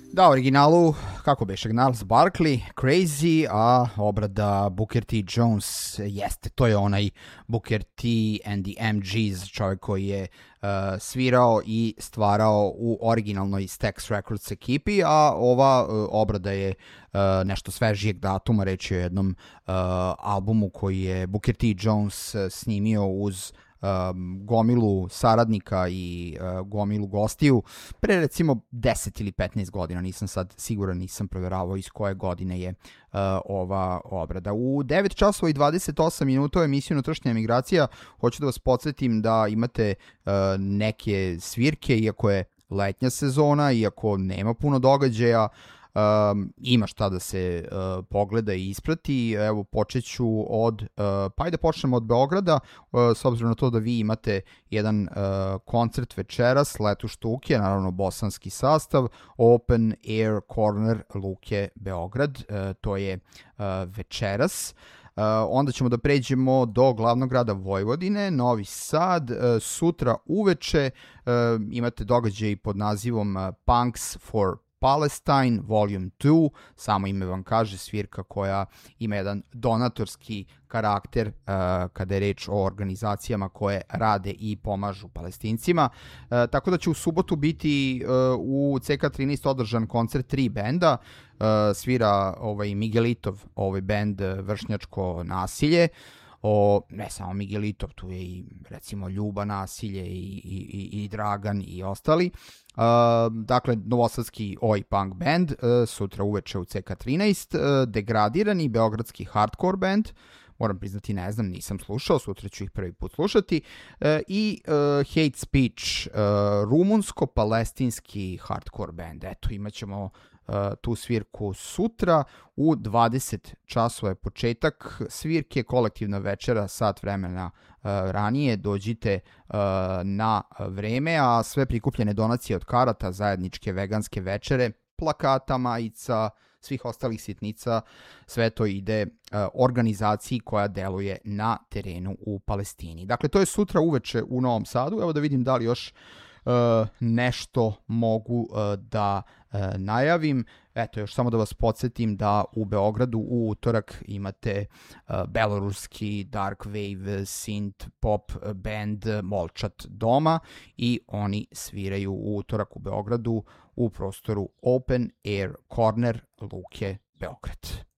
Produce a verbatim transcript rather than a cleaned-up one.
Da, u originalu, kako beše, Gnarls Barkley, Crazy, a obrada Booker T. Jones jeste, to je onaj Booker T and the M Gs, čovjek koji je uh, svirao i stvarao u originalnoj Stax Records ekipi, a ova uh, obrada je uh, nešto svežijeg datuma, reći o jednom uh, albumu koji je Booker T. Jones uh, snimio uz Um, gomilu saradnika i uh, gomilu gostiju pre recimo deset ili petnaest godina, nisam sad siguran, nisam provjeravao iz koje godine je uh, ova obrada. U devet časova i dvadeset osam minuta emisiju Unutrašnja emigracija. Hoću da vas podsjetim da imate uh, neke svirke, iako je letnja sezona, iako nema puno događaja, Um, ima šta da se uh, pogleda i isprati. Evo, počet ću od, uh, pa ajde počnemo od Beograda, uh, s obzirom na to da vi imate jedan uh, koncert večeras, Letu štuke, naravno bosanski sastav, Open Air Corner Luke Beograd, uh, to je uh, večeras. Uh, onda ćemo da pređemo do glavnog grada Vojvodine, Novi Sad. Uh, sutra uveče uh, imate događaj pod nazivom uh, Punks for Palestine Volume dva, samo ime vam kaže, svirka koja ima jedan donatorski karakter uh, kada je reč o organizacijama koje rade i pomažu Palestincima. Uh, tako da će u subotu biti uh, u C K trinaest održan koncert tri benda. Uh, svira ovaj Miguelitov, ovaj bend Vršnjačko nasilje. O, ne samo Miguelitov, tu je i recimo Ljuba nasilje i, i, i Dragan i ostali. Uh, dakle, novosadski oj punk band, uh, sutra uveče u C K trinaest, uh, degradirani beogradski hardcore band, moram priznati ne znam, nisam slušao, sutra ću ih prvi put slušati, uh, i uh, Hate Speech, uh, rumunsko-palestinski hardcore band. Eto, imat ćemo uh, tu svirku sutra u dvadeset časova je početak svirke, kolektivna večera, sat vremena uh, ranije, dođite uh, na vreme, a sve prikupljene donacije od karata, zajedničke veganske večere, plakata, majica, svih ostalih sitnica, sve to ide uh, organizaciji koja deluje na terenu u Palestini. Dakle, to je sutra uveče u Novom Sadu. Evo da vidim da li još uh, nešto mogu uh, da uh, najavim. Eto, još samo da vas podsjetim da u Beogradu u utorak imate uh, beloruski dark wave synth pop band Molčat Doma i oni sviraju u utorak u Beogradu u prostoru Open Air Corner Luke Beograd.